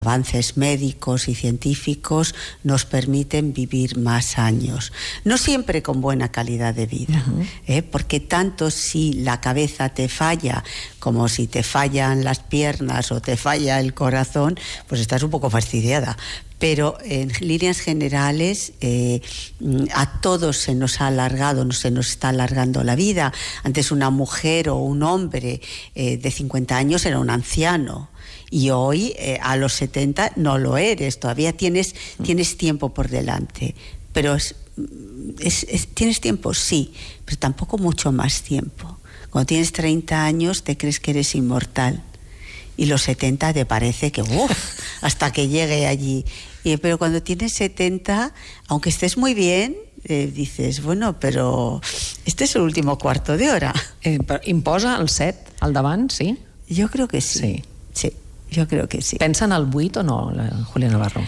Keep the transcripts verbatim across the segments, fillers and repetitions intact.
avances médicos y científicos nos permiten vivir más años. No siempre con buena calidad de vida, uh-huh. ¿eh? Porque tanto si la cabeza te falla como si te fallan las piernas o te falla el corazón, pues estás un poco fastidiada. Pero en líneas generales eh, a todos se nos ha alargado, se nos está alargando la vida. Antes una mujer o un hombre eh, de cincuenta años era un anciano. Y hoy, eh, a los setenta, no lo eres. Todavía tienes, tienes tiempo por delante. Pero es, es, es, tienes tiempo, sí, pero tampoco mucho más tiempo. Cuando tienes treinta años te crees que eres inmortal. Y los setenta te parece que, uff, hasta que llegue allí. Y, pero cuando tienes setenta, aunque estés muy bien, eh, dices, bueno, pero este es el último cuarto de hora. Eh, imposa el set al davant, sí? Yo creo que sí. Sí. Sí. Yo creo que sí. ¿Pensa en el vuit o no, la Julia Navarro?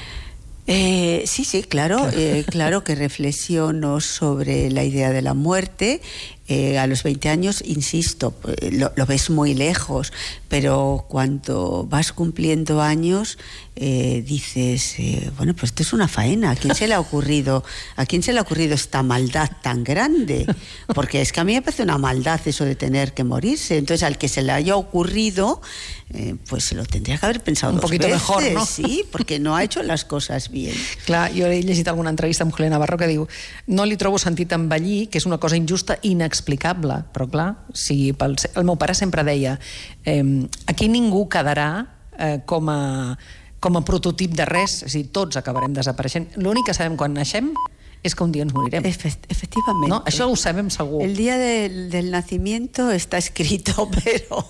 Eh, sí, sí, claro, eh, claro que reflexiono sobre la idea de la muerte. Eh, a los veinte años, insisto, lo, lo ves muy lejos, pero cuando vas cumpliendo años eh, dices, eh, bueno, pues esto es una faena. ¿A quién se le ha ocurrido, a quién se le ha ocurrido esta maldad tan grande? Porque es que a mí me parece una maldad eso de tener que morirse. Entonces, al que se le haya ocurrido, eh, pues se lo tendría que haber pensado un dos poquito veces, mejor, ¿no? Sí, porque no ha hecho las cosas bien. Clar, jo he llegit alguna entrevista amb Julia Navarro que diu no li trobo sentit envellir, que és una cosa injusta i inexplicable, però clar, si pel, el meu pare sempre deia eh, aquí ningú quedarà eh, com, a, com a prototip de res, és a dir, tots acabarem desapareixent. L'únic que sabem quan naixem es que un día nos moriremos. Efectivamente. ¿No? Això ho sabem segur. El día del, del nacimiento está escrito, pero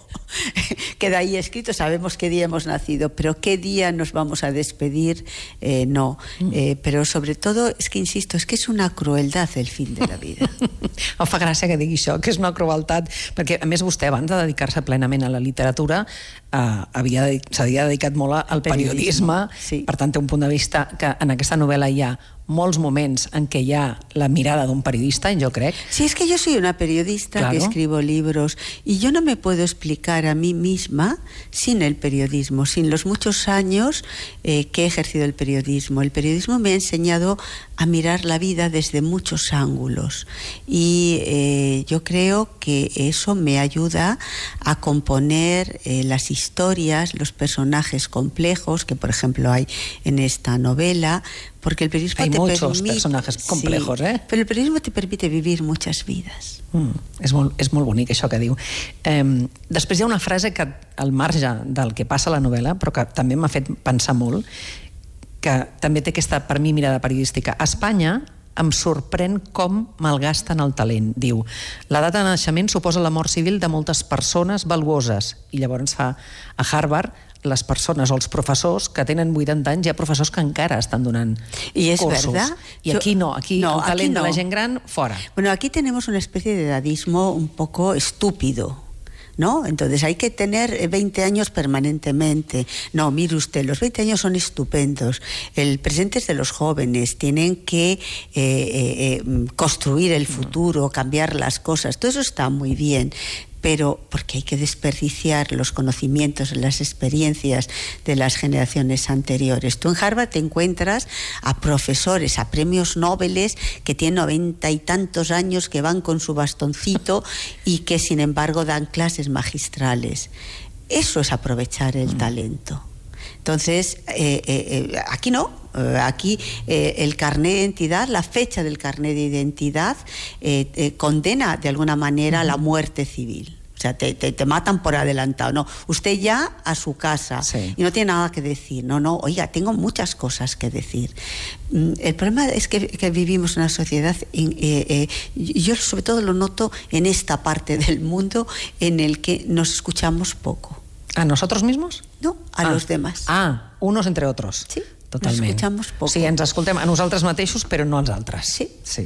queda ahí escrito, sabemos qué día hemos nacido, pero qué día nos vamos a despedir, eh, no. Mm. Eh, pero sobre todo, es que insisto, es que es una crueldad el fin de la vida. Em fa gràcia que digui això, que és una crueltat, perquè a més vostè abans de dedicar-se plenament a la literatura eh, havia, s'havia dedicat molt al periodisme, periodisme sí. Per tant té un punt de vista que en aquesta novel·la hi ha molts moments en què hi ha la mirada d'un periodista, jo crec. Sí, es que yo soy una periodista claro. que escribo libros y yo no me puedo explicar a mí misma sin el periodismo, sin los muchos años eh, que he ejercido el periodismo. El periodismo me ha enseñado a mirar la vida desde muchos ángulos y eh, yo creo que eso me ayuda a componer eh, las historias, los personajes complejos que por ejemplo hay en esta novela, porque el periodismo hay te muchos permite, personajes complejos, sí, eh? Pero el periodismo te permite vivir muchas vidas. Mm, és, molt, és molt bonic això que diu. Eh, després hi ha una frase que al marge del que passa a la novel·la, però que també m'ha fet pensar molt, que també té aquesta, per mi, mirada periodística. A Espanya em sorprèn com malgasten el talent. Diu, la data de naixement suposa la mort civil de moltes persones valuoses. I llavors fa a Harvard les persones o els professors que tenen vuitanta anys, hi ha professors que encara estan donant y es cursos. Verdad. I aquí no, aquí no, el talent aquí no. de la gent gran, fora. Bueno, aquí tenemos una especie de edadismo un poco estúpido, ¿no? Entonces hay que tener veinte años permanentemente. No, mire usted, los veinte años son estupendos. El presente es de los jóvenes, tienen que eh, eh, construir el futuro, cambiar las cosas. Todo eso está muy bien. Pero porque hay que desperdiciar los conocimientos, las experiencias de las generaciones anteriores. Tú en Harvard te encuentras a profesores, a premios Nobel que tienen noventa y tantos años, que van con su bastoncito y que sin embargo dan clases magistrales. Eso es aprovechar el talento. Entonces, eh, eh, aquí no. Aquí eh, el carnet de identidad, la fecha del carnet de identidad eh, eh, condena de alguna manera a la muerte civil. O sea, te, te, te matan por adelantado. No, usted ya a su casa sí. Y no tiene nada que decir. No, no, oiga, tengo muchas cosas que decir. El problema es que, que vivimos en una sociedad, en, eh, eh, yo sobre todo lo noto en esta parte del mundo en el que nos escuchamos poco. ¿A nosotros mismos? No, a ah. los demás. Ah, unos entre otros. Sí. Totalment. Ens escuchamos poco. Sí, ens escoltem a nosaltres mateixos, però no als altres. Sí. Sí.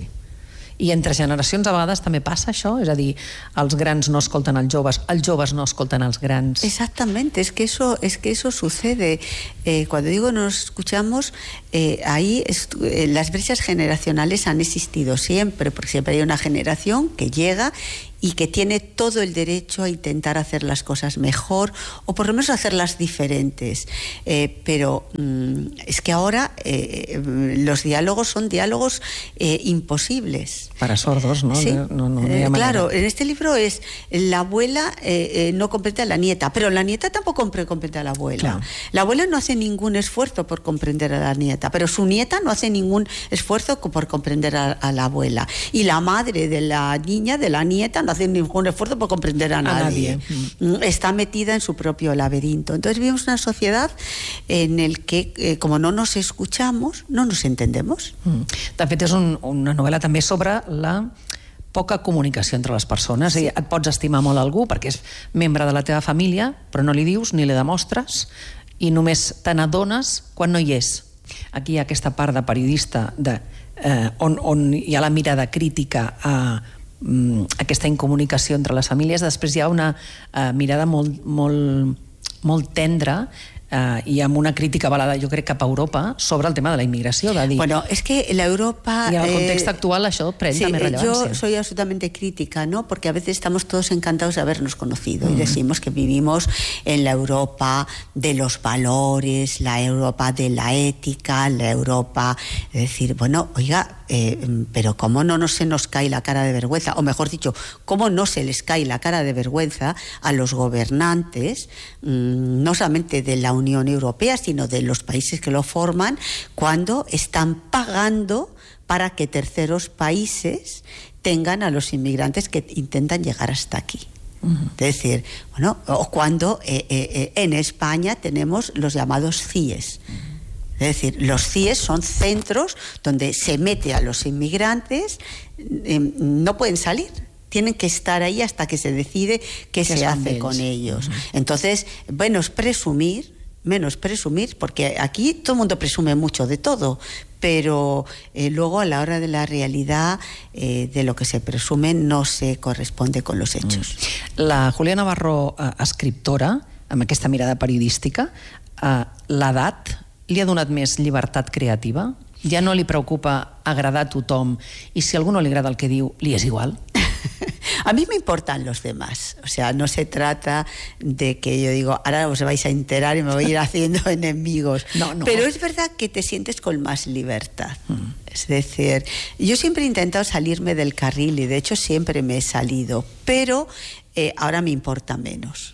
I entre generacions a vegades també passa això, és a dir, els grans no escolten els joves, els joves no escolten els grans. Exactamente, es que eso, es que eso sucede. Eh, cuando digo nos escuchamos, eh, ahí eh, las brechas generacionales han existido siempre, porque siempre hay una generación que llega y que tiene todo el derecho a intentar hacer las cosas mejor o por lo menos hacerlas diferentes. Eh, pero mmm, es que ahora eh, los diálogos son diálogos eh, imposibles. Para sordos, ¿no? Sí. No, no, no eh, claro, en este libro es la abuela eh, eh, no comprende a la nieta, pero la nieta tampoco comprende a la abuela. Claro. La abuela no hace ningún esfuerzo por comprender a la nieta, pero su nieta no hace ningún esfuerzo por comprender a, a la abuela. Y la madre de la niña, de la nieta, no hace ningún esfuerzo por comprender a, a nadie. nadie. Está metida en su propio laberinto. Entonces vivimos una sociedad en el que, eh, como no nos escuchamos, no nos entendemos. Mm. De fet, és un, una novel·la també sobre la poca comunicació entre les persones. Sí. Et pots estimar molt algú perquè és membre de la teva família, però no li dius ni li demostres i només te n'adones quan no hi és. Aquí hi ha aquesta part de periodista de, eh, on, on hi ha la mirada crítica a mm, aquesta incomunicació entre les famílies. Després hi ha una eh, mirada molt, molt, molt tendra Uh, y amb una crítica avalada, jo crec, cap a Europa sobre el tema de la inmigració, de dir... Bueno, es que la Europa... Y en el contexto eh, actual això pren sí, també relevancia. Yo soy absolutamente crítica, ¿no? Porque a veces estamos todos encantados de habernos conocido mm. y decimos que vivimos en la Europa de los valores, la Europa de la ética, la Europa... Es decir, bueno, oiga, eh, pero ¿cómo no, no se nos cae la cara de vergüenza? O mejor dicho, ¿cómo no se les cae la cara de vergüenza a los gobernantes, mmm, no solamente de la Unión Europea, sino de los países que lo forman, cuando están pagando para que terceros países tengan a los inmigrantes que intentan llegar hasta aquí? Uh-huh. Es decir, bueno, o cuando eh, eh, en España tenemos los llamados C I E S. Uh-huh. Es decir, los C I E S son centros donde se mete a los inmigrantes, eh, no pueden salir. Tienen que estar ahí hasta que se decide qué se hace con ellos. Uh-huh. Entonces, bueno, es presumir, menos presumir, porque aquí todo el mundo presume mucho de todo, pero eh, luego a la hora de la realidad eh, de lo que se presume no se corresponde con los hechos. La Julia Navarro, eh, escriptora, amb aquesta mirada periodística, eh, l'edat li ha donat més llibertat creativa? Ja no li preocupa agradar a tothom i si a algú no li agrada el que diu, li és igual? A mí me importan los demás, o sea, no se trata de que yo digo, ahora os vais a enterar y me voy a ir haciendo enemigos, no, no. Pero es verdad que te sientes con más libertad. Mm. Es decir, yo siempre he intentado salirme del carril y de hecho siempre me he salido, pero eh, ahora me importa menos.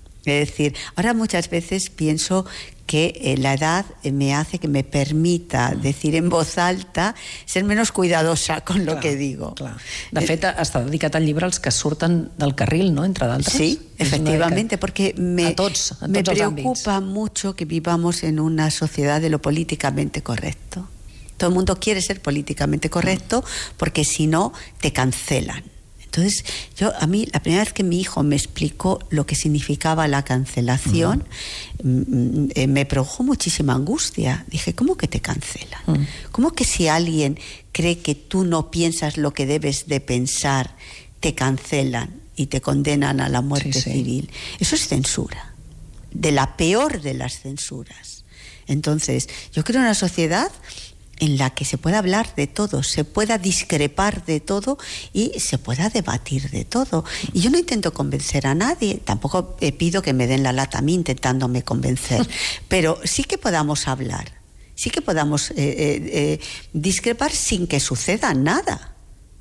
Es decir, ahora muchas veces pienso que eh, la edad me hace que me permita decir en voz alta, ser menos cuidadosa con lo clar, que digo. Clar. De fet, està dedicat al llibre als que surten del carril, ¿no?, entre d'altres. Sí, efectivamente, porque me, a tots, a tots me preocupa àmbits. mucho que vivamos en una sociedad de lo políticamente correcto. Todo el mundo quiere ser políticamente correcto porque si no, te cancelan. Entonces, yo a mí, la primera vez que mi hijo me explicó lo que significaba la cancelación, uh-huh. eh, me produjo muchísima angustia. Dije, ¿cómo que te cancelan? Uh-huh. ¿Cómo que si alguien cree que tú no piensas lo que debes de pensar, te cancelan y te condenan a la muerte sí, sí. civil? Eso es censura, de la peor de las censuras. Entonces, yo creo en una sociedad en la que se pueda hablar de todo, se pueda discrepar de todo y se pueda debatir de todo. Y yo no intento convencer a nadie, tampoco pido que me den la lata a mí intentándome convencer, pero sí que podamos hablar, sí que podamos eh, eh, eh, discrepar sin que suceda nada.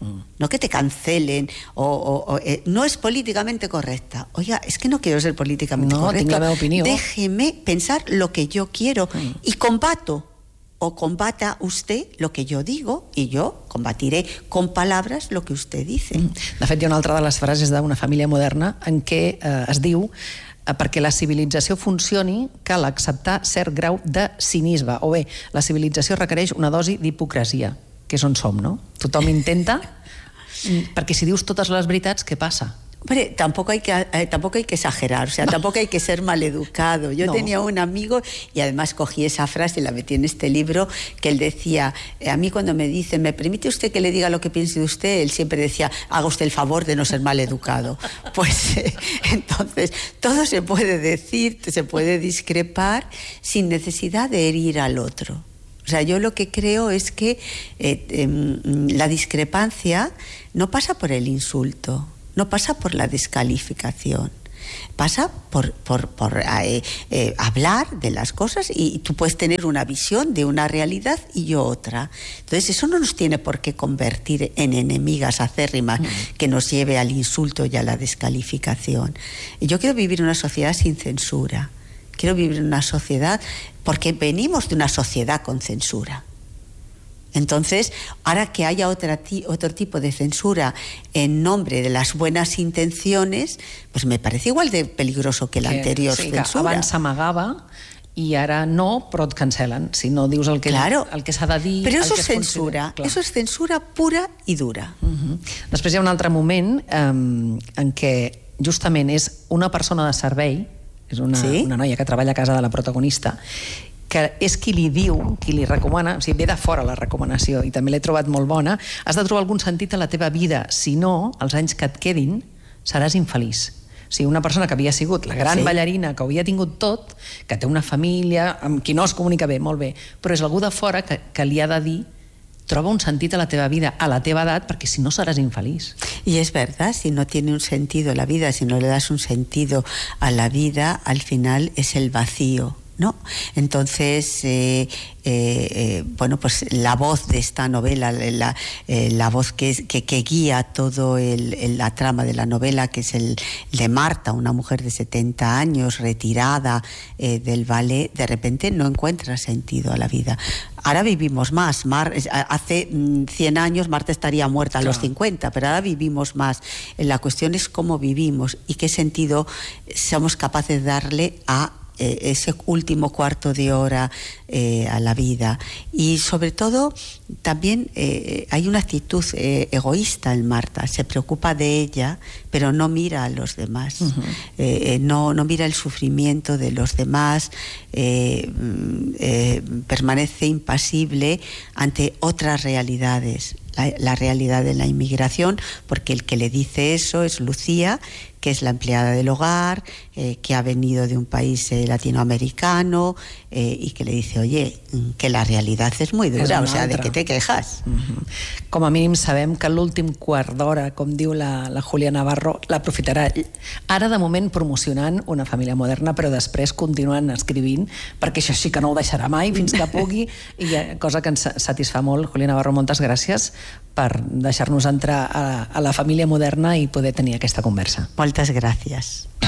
No que te cancelen o, o, o eh, no es políticamente correcta. Oiga, es que no quiero ser políticamente no, correcto. La meva opinió. Déjeme pensar lo que yo quiero mm. y combato. O combata usted lo que yo digo y yo combatiré con palabras lo que usted dice. De fet, hi ha una altra de les frases d'una família moderna en què eh, es diu eh, perquè la civilització funcioni cal acceptar cert grau de cinisme. O bé, la civilització requereix una dosi d'hipocresia, que és on som, no? Tothom intenta, perquè si dius totes les veritats, què passa? Hombre, tampoco hay que eh, tampoco hay que exagerar, o sea, no. tampoco hay que ser maleducado. Yo no. tenía un amigo y además cogí esa frase y la metí en este libro, que él decía, eh, a mí cuando me dicen, ¿me permite usted que le diga lo que piense de usted? Él siempre decía, haga usted el favor de no ser maleducado. Pues eh, entonces, todo se puede decir, se puede discrepar sin necesidad de herir al otro. O sea, yo lo que creo es que eh, eh, la discrepancia no pasa por el insulto. no pasa por la descalificación. Pasa por, por, por eh, eh, hablar de las cosas, y tú puedes tener una visión de una realidad y yo otra. Entonces eso no nos tiene por qué convertir en enemigas acérrimas, mm. que nos lleve al insulto y a la descalificación. Yo quiero vivir en una sociedad sin censura. Quiero vivir en una sociedad, porque venimos de una sociedad con censura. Entonces, ahora que haya otra ti, otro tipo de censura en nombre de las buenas intenciones, pues me parece igual de peligroso que la que, anterior sí, censura. Que abans s'amagava i ara no, però et cancel·len. Si no dius el que, claro, el que s'ha de dir... Però eso es censura, eso es censura pura i dura. Uh-huh. Després hi ha un altre moment um, en què justament és una persona de servei, és una, sí? una noia que treballa a casa de la protagonista, que és qui li diu, qui li recomana, o sigui, ve de fora la recomanació, i també l'he trobat molt bona, has de trobar algun sentit a la teva vida, si no, els anys que et quedin, seràs infeliç. O sigui, una persona que havia sigut la gran sí. ballarina, que ho havia tingut tot, que té una família, amb qui no es comunica bé, molt bé, però és algú de fora que, que li ha de dir, troba un sentit a la teva vida, a la teva edat, perquè si no seràs infeliç. Y es verdad, si no tiene un sentido la vida, si no le das un sentido a la vida, al final es el vacío, ¿no? Entonces, eh, eh, eh, bueno, pues la voz de esta novela, la, eh, la voz que, que, que guía todo el, el, la trama de la novela, que es el de Marta, una mujer de setenta años, retirada eh, del ballet, de repente no encuentra sentido a la vida. Ahora vivimos más. Mar, hace cien años Marta estaría muerta a claro. los cincuenta, pero ahora vivimos más. La cuestión es cómo vivimos y qué sentido somos capaces de darle a ese último cuarto de hora eh, a la vida. Y sobre todo también eh, hay una actitud eh, egoísta en Marta, se preocupa de ella pero no mira a los demás. Uh-huh. eh, no, no mira el sufrimiento de los demás, eh, eh, permanece impasible ante otras realidades, la, la realidad de la inmigración, porque el que le dice eso es Lucía, que es la empleada del hogar, eh, que ha venido de un país eh, latinoamericano eh, y que le dice, oye, que la realidad es muy dura, o sea, altra. ¿De qué te quejas? Uh-huh. Com a mínim sabem que l'últim quart d'hora, com diu la, la Julia Navarro, l'aprofitarà ara de moment promocionant Una família moderna, però després continuant escrivint, perquè això sí que no ho deixarà mai fins que pugui, i cosa que ens satisfà molt. Julia Navarro, moltes gràcies per deixar-nos entrar a, a la família moderna i poder tenir aquesta conversa. Moltes gràcies.